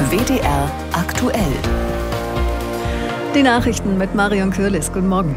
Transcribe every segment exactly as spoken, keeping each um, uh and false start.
W D R aktuell. Die Nachrichten mit Marion Kürlis. Guten Morgen.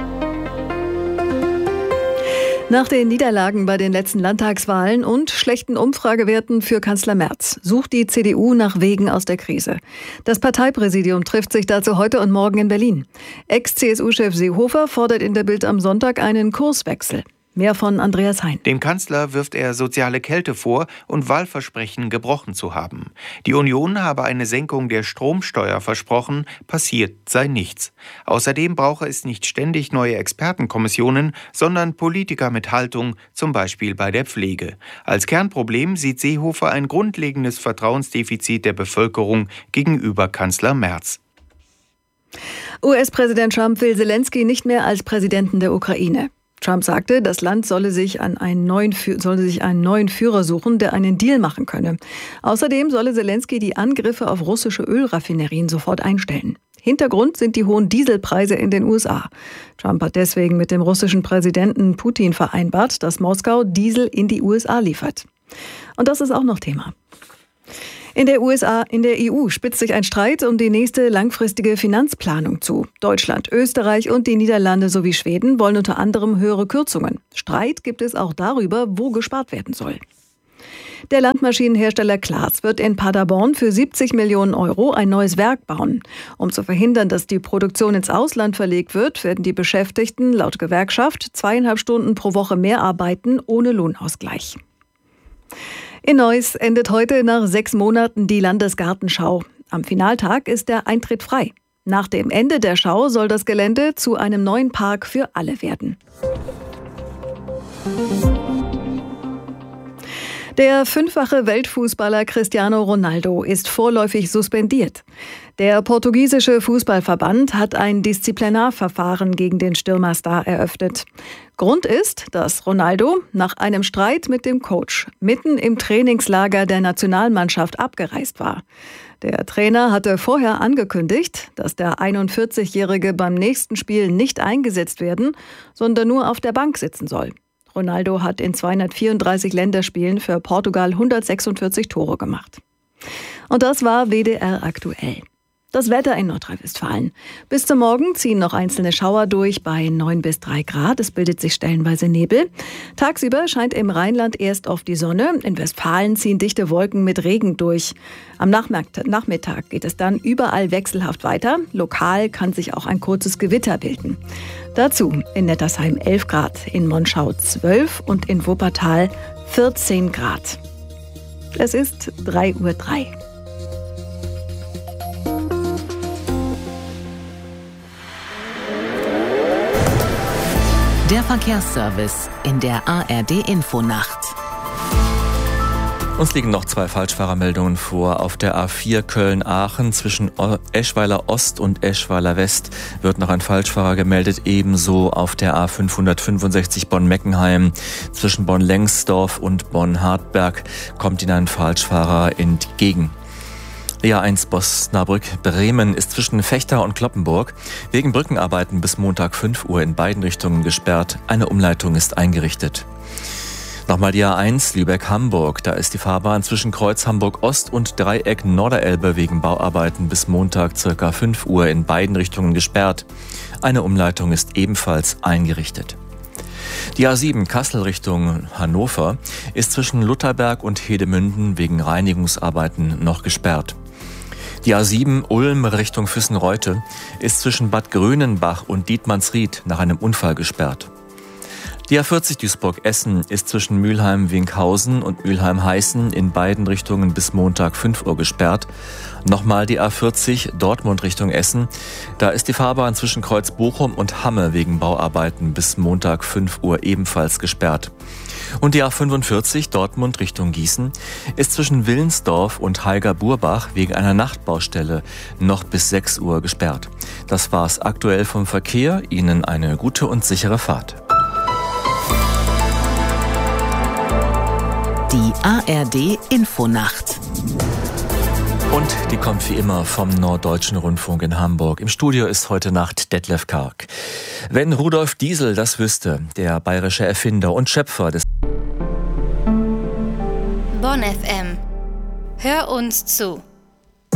Nach den Niederlagen bei den letzten Landtagswahlen und schlechten Umfragewerten für Kanzler Merz sucht die C D U nach Wegen aus der Krise. Das Parteipräsidium trifft sich dazu heute und morgen in Berlin. Ex-C S U-Chef Seehofer fordert in der Bild am Sonntag einen Kurswechsel. Mehr von Andreas Hein. Dem Kanzler wirft er soziale Kälte vor und Wahlversprechen gebrochen zu haben. Die Union habe eine Senkung der Stromsteuer versprochen, passiert sei nichts. Außerdem brauche es nicht ständig neue Expertenkommissionen, sondern Politiker mit Haltung, zum Beispiel bei der Pflege. Als Kernproblem sieht Seehofer ein grundlegendes Vertrauensdefizit der Bevölkerung gegenüber Kanzler Merz. U S-Präsident Trump will Zelensky nicht mehr als Präsidenten der Ukraine. Trump sagte, das Land solle sich, an einen neuen, solle sich einen neuen Führer suchen, der einen Deal machen könne. Außerdem solle Zelensky die Angriffe auf russische Ölraffinerien sofort einstellen. Hintergrund sind die hohen Dieselpreise in den U S A. Trump hat deswegen mit dem russischen Präsidenten Putin vereinbart, dass Moskau Diesel in die U S A liefert. Und das ist auch noch Thema. In der U S A, in der E U spitzt sich ein Streit um die nächste langfristige Finanzplanung zu. Deutschland, Österreich und die Niederlande sowie Schweden wollen unter anderem höhere Kürzungen. Streit gibt es auch darüber, wo gespart werden soll. Der Landmaschinenhersteller Claas wird in Paderborn für siebzig Millionen Euro ein neues Werk bauen. Um zu verhindern, dass die Produktion ins Ausland verlegt wird, werden die Beschäftigten laut Gewerkschaft zweieinhalb Stunden pro Woche mehr arbeiten, ohne Lohnausgleich. In Neuss endet heute nach sechs Monaten die Landesgartenschau. Am Finaltag ist der Eintritt frei. Nach dem Ende der Schau soll das Gelände zu einem neuen Park für alle werden. Der fünffache Weltfußballer Cristiano Ronaldo ist vorläufig suspendiert. Der portugiesische Fußballverband hat ein Disziplinarverfahren gegen den Stürmerstar eröffnet. Grund ist, dass Ronaldo nach einem Streit mit dem Coach mitten im Trainingslager der Nationalmannschaft abgereist war. Der Trainer hatte vorher angekündigt, dass der einundvierzigjährige beim nächsten Spiel nicht eingesetzt werden, sondern nur auf der Bank sitzen soll. Ronaldo hat in zweihundertvierunddreißig Länderspielen für Portugal hundertsechsundvierzig Tore gemacht. Und das war W D R aktuell. Das Wetter in Nordrhein-Westfalen. Bis zum Morgen ziehen noch einzelne Schauer durch bei neun bis drei Grad. Es bildet sich stellenweise Nebel. Tagsüber scheint im Rheinland erst oft die Sonne. In Westfalen ziehen dichte Wolken mit Regen durch. Am Nachmittag geht es dann überall wechselhaft weiter. Lokal kann sich auch ein kurzes Gewitter bilden. Dazu in Nettersheim elf Grad, in Monschau zwölf und in Wuppertal vierzehn Grad. Es ist drei Uhr drei. Der Verkehrsservice in der A R D-Infonacht. Uns liegen noch zwei Falschfahrermeldungen vor. Auf der A vier Köln-Aachen zwischen Eschweiler Ost und Eschweiler West wird noch ein Falschfahrer gemeldet. Ebenso auf der A fünfhundertfünfundsechzig Bonn-Meckenheim zwischen Bonn-Lengsdorf und Bonn-Hartberg kommt Ihnen ein Falschfahrer entgegen. Die A eins Bosnabrück-Bremen ist zwischen Vechta und Cloppenburg wegen Brückenarbeiten bis Montag fünf Uhr in beiden Richtungen gesperrt. Eine Umleitung ist eingerichtet. Nochmal die A eins Lübeck-Hamburg. Da ist die Fahrbahn zwischen Kreuz Hamburg-Ost und Dreieck Norderelbe wegen Bauarbeiten bis Montag ca. fünf Uhr in beiden Richtungen gesperrt. Eine Umleitung ist ebenfalls eingerichtet. Die A sieben Kassel Richtung Hannover ist zwischen Lutherberg und Hedemünden wegen Reinigungsarbeiten noch gesperrt. Die A sieben Ulm Richtung Füssenreute ist zwischen Bad Grönenbach und Dietmannsried nach einem Unfall gesperrt. Die A vierzig Duisburg-Essen ist zwischen Mülheim-Winkhausen und Mülheim-Heißen in beiden Richtungen bis Montag fünf Uhr gesperrt. Nochmal die A vierzig Dortmund Richtung Essen. Da ist die Fahrbahn zwischen Kreuz Bochum und Hamme wegen Bauarbeiten bis Montag fünf Uhr ebenfalls gesperrt. Und die A fünfundvierzig Dortmund Richtung Gießen ist zwischen Willensdorf und Heiger-Burbach wegen einer Nachtbaustelle noch bis sechs Uhr gesperrt. Das war's aktuell vom Verkehr. Ihnen eine gute und sichere Fahrt. Die A R D-Infonacht. Und die kommt wie immer vom Norddeutschen Rundfunk in Hamburg. Im Studio ist heute Nacht Detlef Karg. Wenn Rudolf Diesel das wüsste, der bayerische Erfinder und Schöpfer des Bonn F M. Hör uns zu.